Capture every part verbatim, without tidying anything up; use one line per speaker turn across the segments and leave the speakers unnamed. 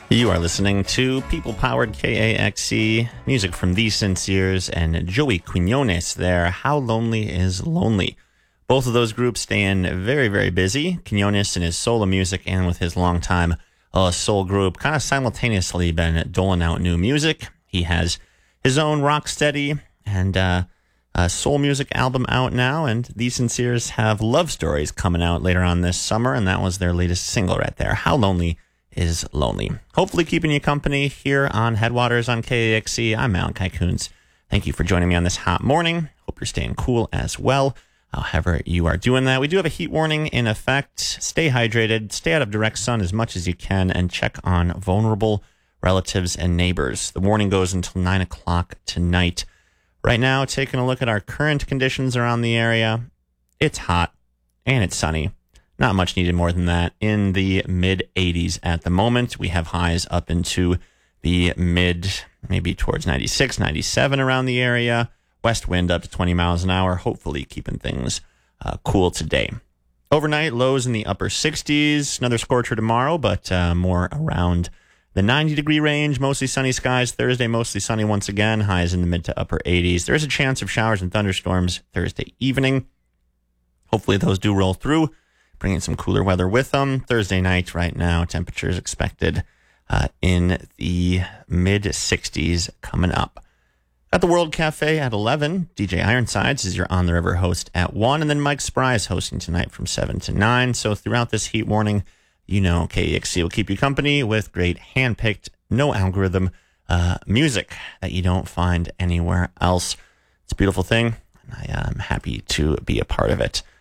You are listening to people-powered K A X E, music from The Sinceres and Joey Quinones there, How Lonely is Lonely. Both of those groups staying very, very busy. Quinones in his solo music and with his longtime uh, soul group, kind of simultaneously been doling out new music. He has his own Rocksteady and uh, a soul music album out now, and The Sinceres have Love Stories coming out later on this summer, and that was their latest single right there, How Lonely is Lonely. Hopefully keeping you company here on Headwaters on K A X E. I'm Malachi Coons. Thank you for joining me on this hot morning. Hope you're staying cool as well, however you are doing that. We do have a heat warning in effect. Stay hydrated, stay out of direct sun as much as you can, and check on vulnerable relatives and neighbors. The warning goes until nine o'clock tonight. Right now, taking a look at our current conditions around the area, it's hot and it's sunny. Not much needed more than that. In the mid eighties at the moment. We have highs up into the mid, maybe towards ninety-six, ninety-seven around the area. West wind up to twenty miles an hour, hopefully keeping things uh, cool today. Overnight, lows in the upper sixties. Another scorcher tomorrow, but uh, more around the ninety degree range. Mostly sunny skies. Thursday, mostly sunny once again. Highs in the mid to upper eighties. There's a chance of showers and thunderstorms Thursday evening. Hopefully those do roll through, bringing some cooler weather with them. Thursday night right now, temperatures expected uh, in the mid sixties coming up. At the World Cafe at eleven, D J Ironsides is your On the River host at one, and then Mike Spry is hosting tonight from seven to nine. So throughout this heat warning, you know K A X C will keep you company with great hand-picked, no algorithm uh, music that you don't find anywhere else. It's a beautiful thing, and I am happy to be a part of it.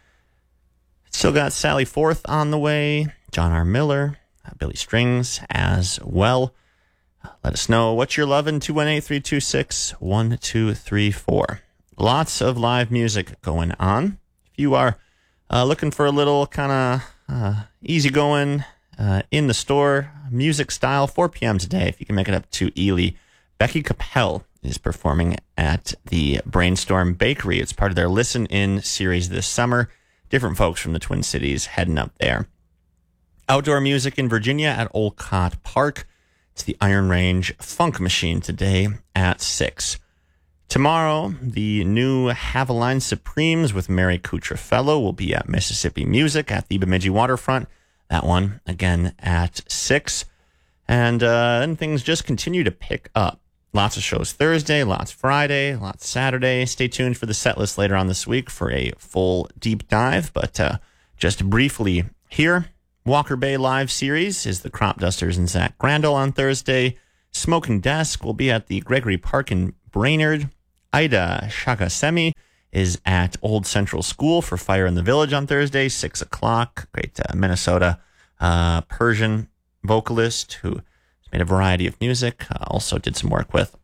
Still got Sally Forth on the way, John R. Miller, uh, Billy Strings as well. Uh, let us know what you're loving, two one eight, three two six, one two three four. Lots of live music going on. If you are uh, looking for a little kind of uh, easygoing, uh, in the store music style, four p.m. today, if you can make it up to Ely, Becky Capel is performing at the Brainstorm Bakery. It's part of their Listen In series this summer. Different folks from the Twin Cities heading up there. Outdoor music in Virginia at Olcott Park. It's the Iron Range Funk Machine today at six. Tomorrow, the new Haviline Supremes with Mary Cutrofello will be at Mississippi Music at the Bemidji Waterfront. That one, again, at six. And uh, then things just continue to pick up. Lots of shows Thursday, lots Friday, lots Saturday. Stay tuned for the set list later on this week for a full deep dive. But uh, just briefly here, Walker Bay Live Series is the Crop Dusters and Zach Grandel on Thursday. Smoking Desk will be at the Gregory Park in Brainerd. Ida Shakasemi is at Old Central School for Fire in the Village on Thursday, six o'clock. Great uh, Minnesota uh, Persian vocalist who made a variety of music. Uh, also did some work with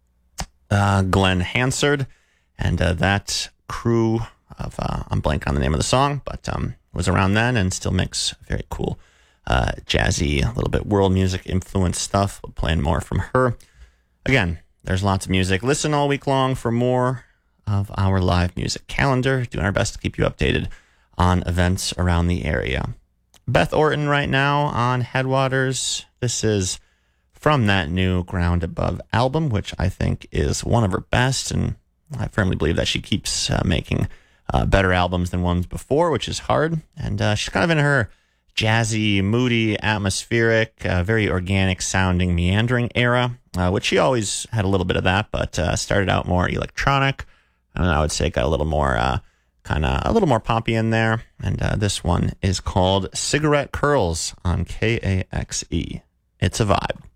uh, Glenn Hansard and uh, that crew of, uh, I'm blank on the name of the song, but um, was around then and still makes very cool, uh, jazzy, a little bit world music influenced stuff. We'll play more from her. Again, there's lots of music. Listen all week long for more of our live music calendar. Doing our best to keep you updated on events around the area. Beth Orton right now on Headwaters. This is from that new Ground Above album, which I think is one of her best, and I firmly believe that she keeps uh, making uh, better albums than ones before, which is hard. And uh, she's kind of in her jazzy, moody, atmospheric, uh, very organic sounding, meandering era, uh, which she always had a little bit of that, but uh, started out more electronic, and I would say got a little more uh, kind of a little more poppy in there. And uh, this one is called Cigarette Curls on K A X E. It's a vibe.